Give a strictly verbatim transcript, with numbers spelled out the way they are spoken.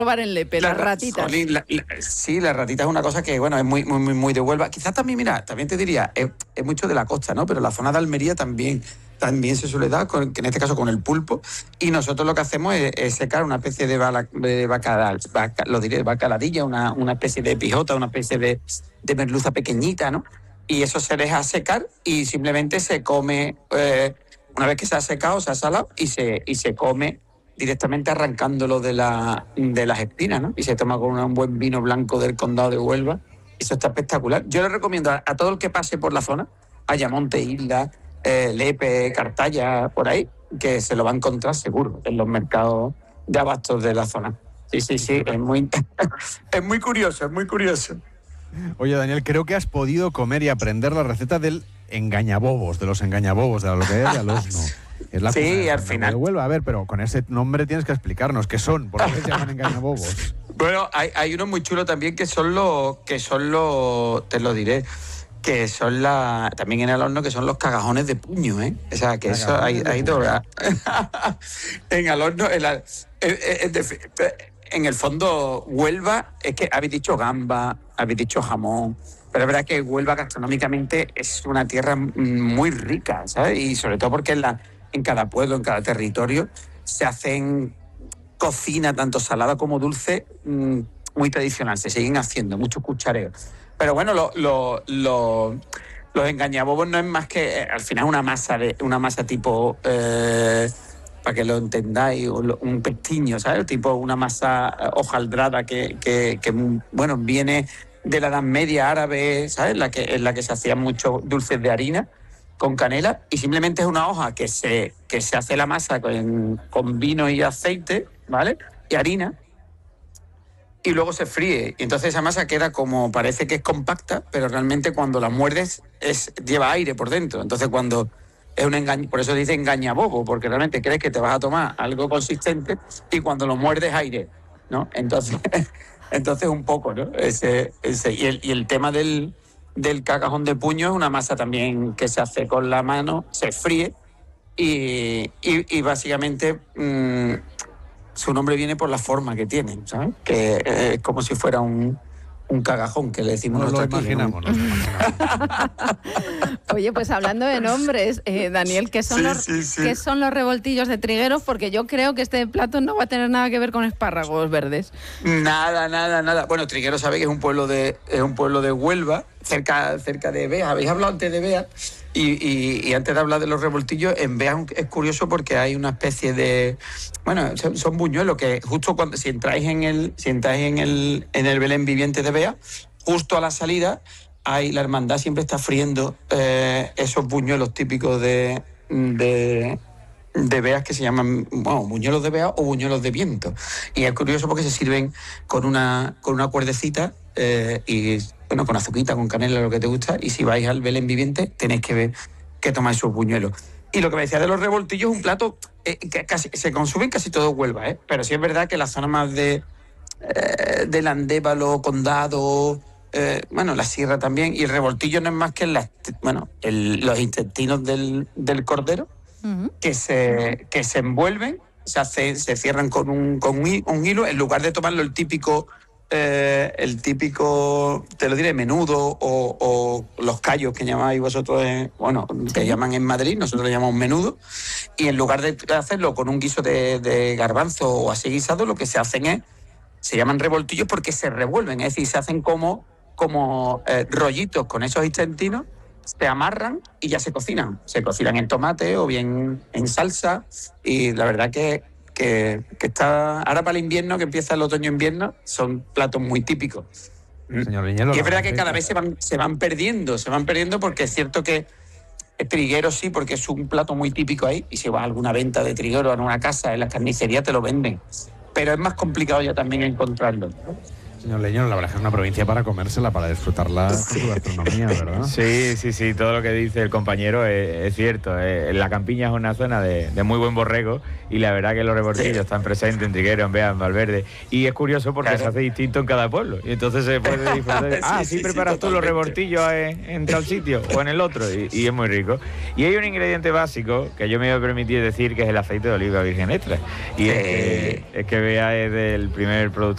robar en Lepe, La las ra- ratitas. Jolín, la- la- sí, la ratita es una cosa que, bueno, es muy, muy, muy, muy de Huelva. Quizás también, mira, también te diría, es, es mucho de la costa, ¿no? Pero la zona de Almería también, también se suele dar, con, en este caso con el pulpo. Y nosotros lo que hacemos es, es secar una especie de, bala, de bacalao, vaca, lo diré, bacaladilla, una, una especie de pijota, una especie de, de merluza pequeñita, ¿no? Y eso se deja secar y simplemente se come, eh, una vez que se ha secado, se ha salado y se, y se come directamente arrancándolo de, la, de las espinas, ¿no? Y se toma con un buen vino blanco del condado de Huelva. Eso está espectacular. Yo le recomiendo a, a todo el que pase por la zona, Ayamonte, Isla, eh, Lepe, Cartaya, por ahí, que se lo va a encontrar seguro en los mercados de abastos de la zona. Sí, sí, sí, es muy, es muy curioso, es muy curioso. Oye, Daniel, creo que has podido comer y aprender la receta del engañabobos, de los engañabobos, de lo que es al horno. Es la Sí, cuna de al San final. de Huelva. A ver, pero con ese nombre tienes que explicarnos qué son, por qué se llaman engañabobos. Bueno, hay, hay unos muy chulos también que son los, que son los, te lo diré, que son la, también en el horno, que son los cagajones de puño, ¿eh? O sea, que eso hay, hay dos. En el horno, en, la- en- en- en- en el fondo, Huelva, es que habéis dicho gamba, habéis dicho jamón, pero es verdad que Huelva gastronómicamente es una tierra muy rica, ¿sabes? Y sobre todo porque en, la, en cada pueblo, en cada territorio, se hacen cocina, tanto salada como dulce, mmm, muy tradicional. Se siguen haciendo muchos cuchareos. Pero bueno, lo, lo, lo, los engañabobos no es más que, eh, al final, una masa, de, una masa tipo, eh, para que lo entendáis, un pestiño, ¿sabes? Tipo una masa hojaldrada que, que, que, bueno, viene de la Edad Media árabe, ¿sabes? La que, en la que se hacían muchos dulces de harina con canela, y simplemente es una hoja que se, que se hace la masa con, con vino y aceite, ¿vale? Y harina, y luego se fríe. Y entonces esa masa queda como, parece que es compacta, pero realmente cuando la muerdes es, lleva aire por dentro. Entonces cuando es un engaño, por eso dice engañabobo, porque realmente crees que te vas a tomar algo consistente y cuando lo muerdes aire, ¿no? Entonces, entonces un poco, ¿no? Ese, ese, y, el, y el tema del, del cagajón de puño es una masa también que se hace con la mano, se fríe y, y, y básicamente mmm, su nombre viene por la forma que tiene, ¿sabes? Que es como si fuera un, un cagajón, que le decimos Nos lo nosotros aquí, ¿no? imaginamos, nos lo imaginamos. Oye, pues hablando de nombres, eh, Daniel, ¿qué son, Sí, los, sí, sí. ¿qué son los revoltillos de Trigueros? Porque yo creo que este plato no va a tener nada que ver con espárragos verdes. Nada, nada, nada. Bueno, Trigueros sabe que es un pueblo de, es un pueblo de Huelva, cerca, cerca de Bea. Habéis hablado antes de Bea. Y, y, y antes de hablar de los revoltillos, en Bea es curioso porque hay una especie de... Bueno, son, son buñuelos que justo cuando... Si entráis en el, si entráis en el, en el Belén viviente de Bea, justo a la salida, hay, la hermandad siempre está friendo eh, esos buñuelos típicos de... de de Beas, que se llaman, bueno, buñuelos de Bea o buñuelos de viento. Y es curioso porque se sirven con una, con una cuerdecita eh, y, bueno, con azuquita, con canela, lo que te gusta. Y si vais al Belén viviente, tenéis que ver que tomáis esos buñuelos. Y lo que me decía de los revoltillos es un plato eh, que casi, se consume en casi todo Huelva, ¿eh? Pero sí es verdad que la zona más de eh, del Andévalo, Condado, eh, bueno, la sierra también, y el revoltillo no es más que las, bueno, el, los intestinos del, del cordero, uh-huh. que, se, que se envuelven, se, hace, se cierran con, un, con un, un hilo, en lugar de tomarlo el típico, eh, el típico, te lo diré, menudo o, o los callos que llamáis vosotros, en, bueno, sí. que llaman en Madrid, nosotros le llamamos menudo, y en lugar de hacerlo con un guiso de, de garbanzo o así guisado, lo que se hacen es, se llaman revoltillos porque se revuelven, es decir, se hacen como, como eh, rollitos con esos intestinos, se amarran y ya se cocinan. Se cocinan en tomate o bien en salsa, y la verdad que, que, que está... Ahora para el invierno, que empieza el otoño-invierno, son platos muy típicos. Señor Viñelo, y es verdad que cada vez se van, se van perdiendo, se van perdiendo porque es cierto que el triguero sí, porque es un plato muy típico ahí, y si vas a alguna venta de triguero en una casa, en la carnicería, te lo venden. Pero es más complicado ya también encontrarlo, ¿no? Señor Leñón, la verdad es que es una provincia para comérsela, para disfrutarla sí. Su gastronomía, ¿verdad? Sí, sí, sí, todo lo que dice el compañero es, es cierto. Eh, la Campiña es una zona de, de muy buen borrego, y la verdad que los revoltillos sí. están presentes en Triguero, en Bea, en Valverde. Y es curioso porque claro. se hace distinto en cada pueblo. Y entonces se puede disfrutar. Ah, sí, sí, sí preparas sí, tú los revoltillos en, en tal sitio o en el otro. Y, y es muy rico. Y hay un ingrediente básico que yo me voy a permitir decir, que es el aceite de oliva virgen extra. Y sí. es, que, es que Bea es del primer productor